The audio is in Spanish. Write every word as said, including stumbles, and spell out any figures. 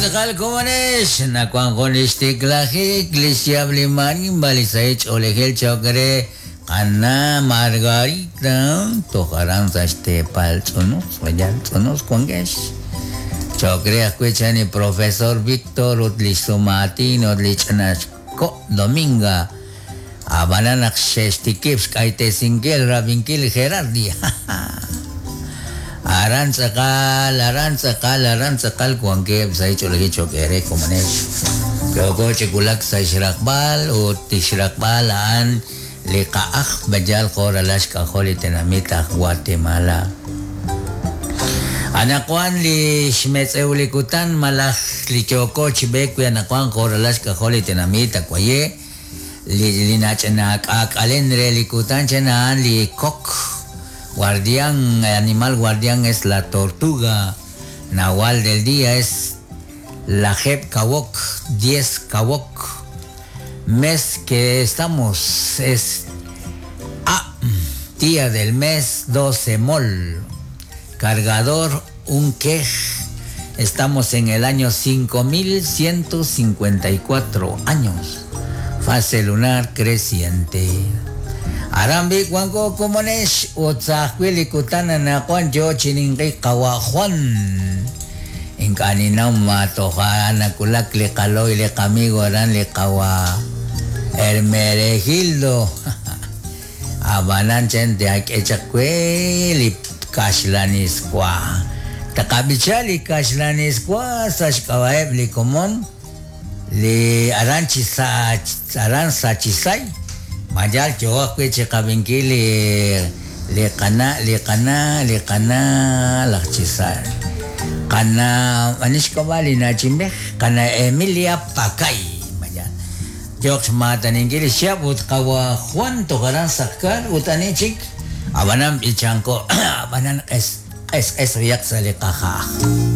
Sakal kumanes nakuan kon istiklahi iglesia blimanin balisaich olegel chokre kana margarita tokaran sa este paltsunos wajan tsunos kongesh chokre akwechani profesor Victor utlisto Martin utlichanas ko dominga abananak shestikips kaite singel rabinkil gerardia aran sakal aran sakal aran sakal kuangke sai cholagi chokere komanesh koko chikulak sa shrakbal o tishrakbalan likaakh bajal koralash kaholi tenamita Guatemala anakwan li shmetz eulikutan malak li choko chibekwe anakwan koralash kaholi tenamita kwaye li linachanak akalenre likutan chanan li kok guardián, animal guardián es la tortuga, nahual del día es la jeb kawok, diez kawok, mes que estamos es ah, día del mes doce mol, cargador un quej, estamos en el año cinco mil ciento cincuenta y cuatro años, fase lunar creciente. Arambi kwanko kumonesh utsakwili kutana na kwanjo chiningi kawajuan inkanina matoja na kulak le kaloy le kamigo ran le kawa Hermeregildo abanan chente akechakweli kashlanisqua takabichali kashlanisqua sashkawaeb li komon li aranchi sa aran sachisay Majal coba kue cekap bingki le le kana le kana le kana lakcisa kana manis kembali na cimbe kana Emilia pakai majal jok semata ninggil siap ut kawa Juan tokaran sakar utane cik abanam icangko abanan es es es riak sale kakak